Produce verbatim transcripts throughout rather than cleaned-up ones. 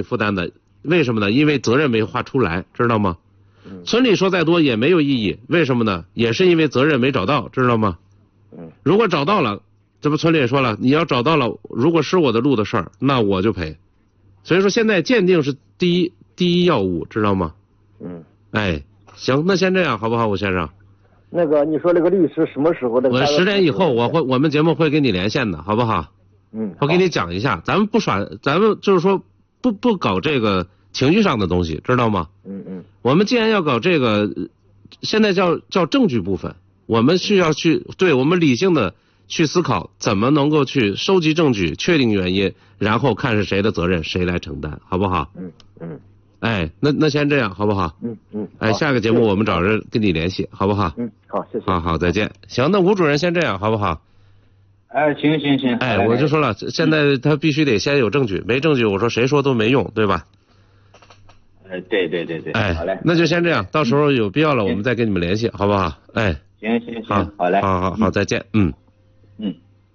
负担的，为什么呢？因为责任没划出来，知道吗？村里说再多也没有意义，为什么呢？也是因为责任没找到，知道吗？如果找到了，这不村里也说了，你要找到了，如果是我的路的事儿，那我就赔。所以说现在鉴定是第一第一要务，知道吗？嗯。哎，行，那先这样好不好，吴先生？ 那个你说那个律师什么时候的？ 我十点以后我会我们节目会跟你连线的，好不好？嗯。我给你讲一下，咱们不耍，咱们就是说不不搞这个情绪上的东西，知道吗？嗯嗯。我们既然要搞这个，现在叫叫证据部分，我们需要去对我们理性的去思考，怎么能够去收集证据，确定原因，然后看是谁的责任，谁来承担，好不好？嗯嗯。哎，那那先这样，好不好？嗯嗯。哎，下个节目我们找人跟你联系，好不好？ 嗯，好，谢谢。 好好，再见。行，那吴主任先这样，好不好？ 哎，行行行。 哎，我就说了，现在他必须得先有证据，没证据，我说谁说都没用，对吧？ 呃，对对对对。 哎， 好嘞。 那就先这样，到时候有必要了，我们再跟你们联系，好不好？哎。 行行行。 好， 好嘞。 好好好，再见。嗯。 嗯。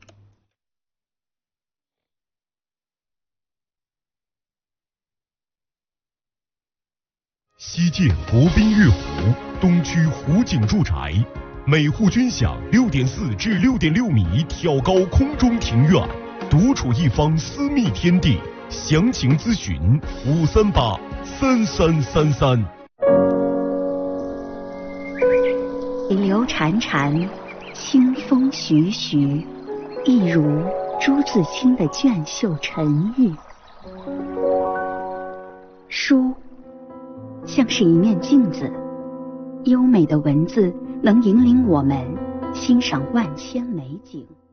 西建国宾悦湖东区湖景住宅，每户均享六点四至六点六米挑高空中庭院，独处一方私密天地。详情咨询五三八三三三三。 流潺潺，清风徐徐，一如朱自清的卷袖沉郁。书像是一面镜子，优美的文字能引领我们欣赏万千美景。